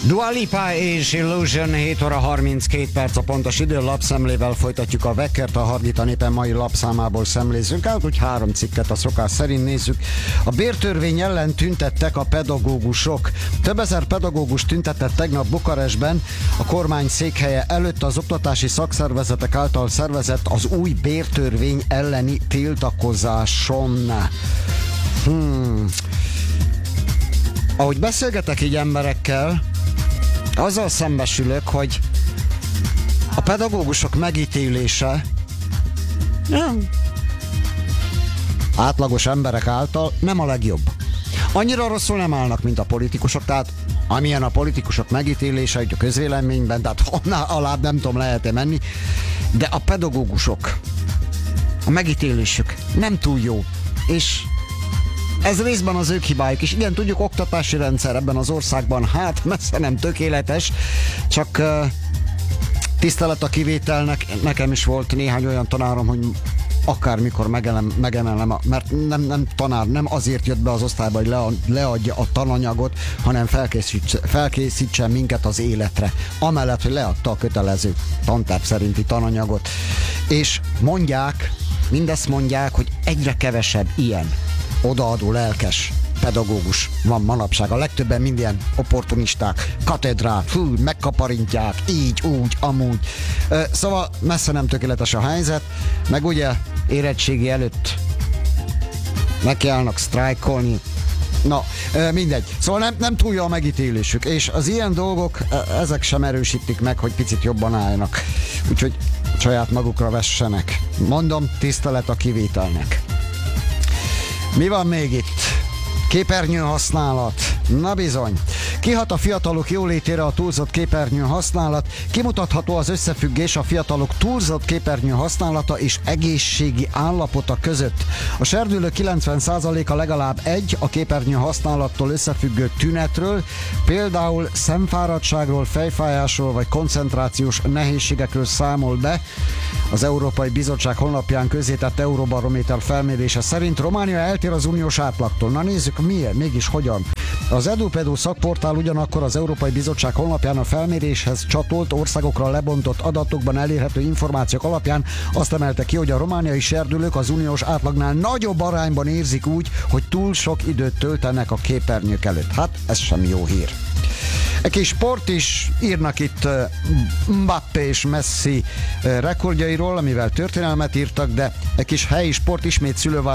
Dua Lipa és Illusion, 7 óra 32 perc a pontos idő, lapszemlével folytatjuk a Vekkert, a Hargita Népe mai lapszámából szemlézzünk át, úgy 3 cikket a szokás szerint nézzük. A bértörvény ellen tüntettek a pedagógusok. Több ezer pedagógus tüntetett tegnap Bukarestben, a kormány székhelye előtt az oktatási szakszervezetek által szervezett az új bértörvény elleni tiltakozáson. Ahogy beszélgetek így emberekkel, azzal szembesülök, hogy a pedagógusok megítélése átlagos emberek által nem a legjobb. Annyira rosszul nem állnak, mint a politikusok, tehát amilyen a politikusok megítélése a közvéleményben, tehát annál alább nem tudom, lehet-e menni, de a pedagógusok, a megítélésük nem túl jó, és ez részben az ők hibájuk, és igen, tudjuk, oktatási rendszer ebben az országban hát messze nem tökéletes, csak tisztelet a kivételnek. Nekem is volt néhány olyan tanárom, hogy akármikor megemelem, mert nem tanár, nem azért jött be az osztályba, hogy leadja a tananyagot, hanem felkészítsen minket az életre. Amellett, hogy leadta a kötelező tanterv szerinti tananyagot. És mindezt mondják, hogy egyre kevesebb ilyen odaadó lelkes pedagógus van manapság. A legtöbben mind ilyen opportunisták, katedrák, megkaparintják, így, úgy, amúgy. Szóval messze nem tökéletes a helyzet, meg ugye érettségi előtt nekiállnak sztrájkolni. Na, mindegy. Szóval nem túl jó a megítélésük, és az ilyen dolgok, ezek sem erősítik meg, hogy picit jobban álljanak. Úgyhogy saját magukra vessenek. Mondom, tisztelet a kivételnek. Mi van még itt? Képernyő használat. Na bizony. Kihat a fiatalok jólétére a túlzott képernyő használat? Kimutatható az összefüggés a fiatalok túlzott képernyő használata és egészségi állapota között. A serdülők 90%-a legalább egy a képernyő használattól összefüggő tünetről, például szemfáradtságról, fejfájásról vagy koncentrációs nehézségekről számol be. Az Európai Bizottság honlapján közzétett Eurobarométer felmérése szerint Románia eltér az uniós átlagtól. Na nézzük, miért? Mégis hogyan? Az EduPedu szakportál ugyanakkor az Európai Bizottság honlapján a felméréshez csatolt országokra lebontott adatokban elérhető információk alapján azt emelte ki, hogy a romániai serdülők az uniós átlagnál nagyobb arányban érzik úgy, hogy túl sok időt töltenek a képernyők előtt. Hát ez sem jó hír. Egy kis sport is, írnak itt Mbappé és Messi rekordjairól, amivel történelmet írtak, de egy kis helyi sport ismét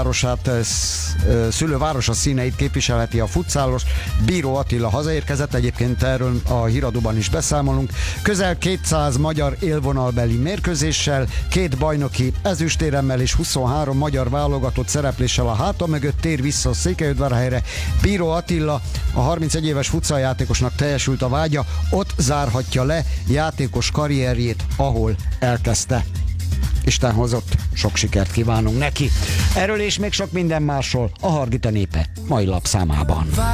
szülővárosa színeit képviselheti a futszálos. Bíró Attila hazaérkezett, egyébként erről a híradóban is beszámolunk. Közel 200 magyar élvonalbeli mérkőzéssel, 2 bajnoki ezüstéremmel és 23 magyar válogatott szerepléssel a háta mögött tér vissza a Székelyudvarhelyre. Bíró Attila, a 31 éves futszaljátékosnak teljesült a vágya, ott zárhatja le játékos karrierjét, ahol elkezdte. Isten hozott, sok sikert kívánunk neki. Erről és még sok minden másról a Hargita Népe mai lapszámában.